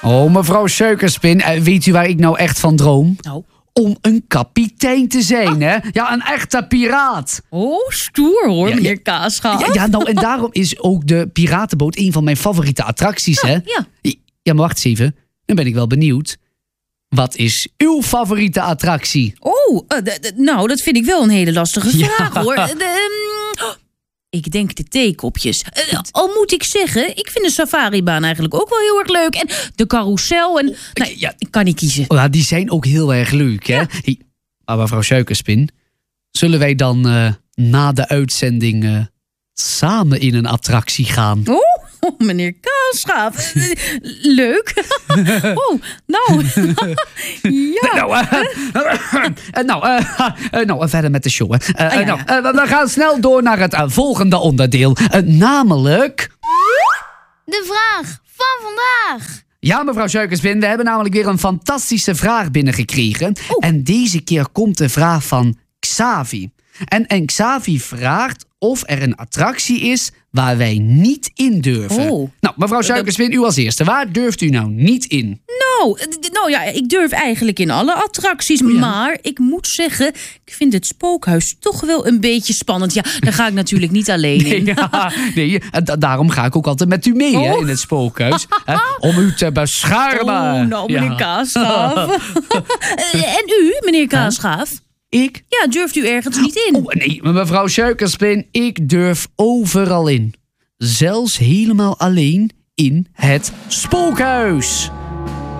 Oh, mevrouw Suikerspin, weet u waar ik nou echt van droom? Nou. Om een kapitein te zijn, hè? Ja, een echte piraat. Oh, stoer hoor, meneer Kaasgaaf. Ja, nou, en daarom is ook de piratenboot een van mijn favoriete attracties, hè? Ja. Ja, maar wacht eens even. Dan ben ik wel benieuwd. Wat is uw favoriete attractie? Oh, nou, dat vind ik wel een hele lastige vraag, hoor. Ik denk de theekopjes. Al moet ik zeggen, ik vind de safaribaan eigenlijk ook wel heel erg leuk. En de carousel en... ik kan niet kiezen. Oh, ja, die zijn ook heel erg leuk, hè? Ja. Hey, maar mevrouw Suikerspin, zullen wij dan na de uitzending samen in een attractie gaan? Oh, meneer Kaasgaaf. Leuk. Oh, nou. Ja. Nou, verder met de show. Hè. We gaan snel door naar het volgende onderdeel. Namelijk... De vraag van vandaag. Ja, mevrouw Suikerspin, we hebben namelijk weer een fantastische vraag binnengekregen. En deze keer komt de vraag van Xavi. En Xavi vraagt of er een attractie is waar wij niet in durven. Nou, mevrouw Suikerspin, u als eerste. Waar durft u nou niet in? Nou ja, ik durf eigenlijk in alle attracties. Maar ik moet zeggen, ik vind het spookhuis toch wel een beetje spannend. Ja, daar ga ik natuurlijk niet alleen in. Daarom ga ik ook altijd met u mee hè, in het spookhuis. Hè, om u te beschermen. Oh, nou, meneer Kaasgaaf. En u, meneer Kaasgaaf? Ik? Ja, durft u ergens niet in? Oh, nee, mevrouw Suikerspin, ik durf overal in. Zelfs helemaal alleen in het spookhuis.